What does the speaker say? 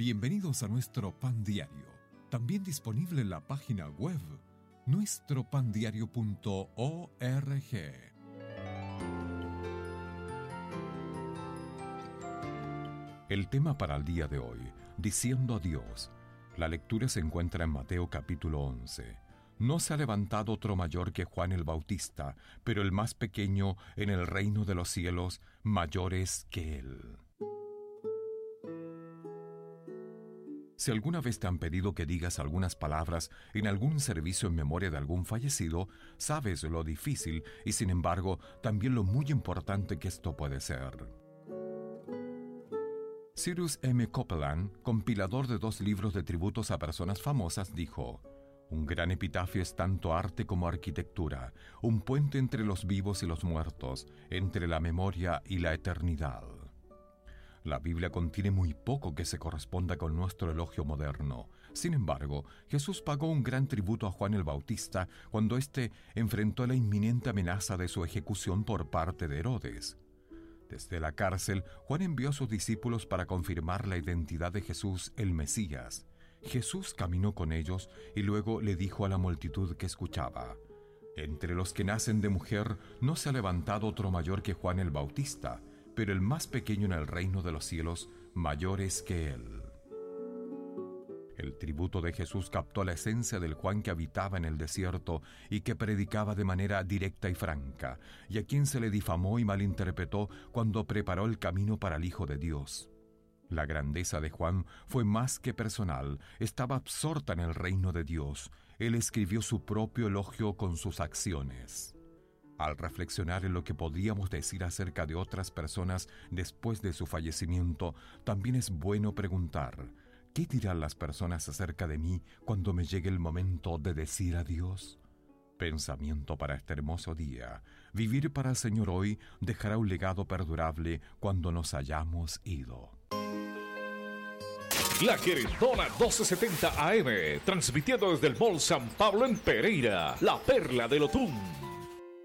Bienvenidos a nuestro Pan Diario, también disponible en la página web nuestropandiario.org. El tema para el día de hoy, diciendo adiós. La lectura se encuentra en Mateo capítulo 11. No se ha levantado otro mayor que Juan el Bautista, pero el más pequeño en el reino de los cielos, mayor es que él. Si alguna vez te han pedido que digas algunas palabras en algún servicio en memoria de algún fallecido, sabes lo difícil y sin embargo también lo muy importante que esto puede ser. Cyrus M. Copeland, compilador de 2 libros de tributos a personas famosas, dijo: un gran epitafio es tanto arte como arquitectura, un puente entre los vivos y los muertos, entre la memoria y la eternidad. La Biblia contiene muy poco que se corresponda con nuestro elogio moderno. Sin embargo, Jesús pagó un gran tributo a Juan el Bautista cuando éste enfrentó la inminente amenaza de su ejecución por parte de Herodes. Desde la cárcel, Juan envió a sus discípulos para confirmar la identidad de Jesús, el Mesías. Jesús caminó con ellos y luego le dijo a la multitud que escuchaba: entre los que nacen de mujer no se ha levantado otro mayor que Juan el Bautista, pero el más pequeño en el reino de los cielos, mayor es que él. El tributo de Jesús captó la esencia del Juan que habitaba en el desierto y que predicaba de manera directa y franca, y a quien se le difamó y malinterpretó cuando preparó el camino para el Hijo de Dios. La grandeza de Juan fue más que personal, estaba absorta en el reino de Dios. Él escribió su propio elogio con sus acciones. Al reflexionar en lo que podríamos decir acerca de otras personas después de su fallecimiento, también es bueno preguntar: ¿qué dirán las personas acerca de mí cuando me llegue el momento de decir adiós? Pensamiento para este hermoso día. Vivir para el Señor hoy dejará un legado perdurable cuando nos hayamos ido. La Querendona 1270 AM, transmitiendo desde el Mall San Pablo en Pereira, la perla del Otún.